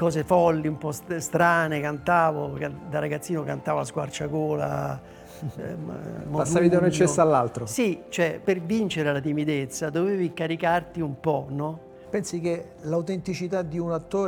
cose folli, un po' strane, cantavo, da ragazzino cantavo a squarciagola. Passavi da un Modugno. eccesso all'altro. Sì, cioè per vincere la timidezza dovevi caricarti un po', no? Pensi che l'autenticità di un attore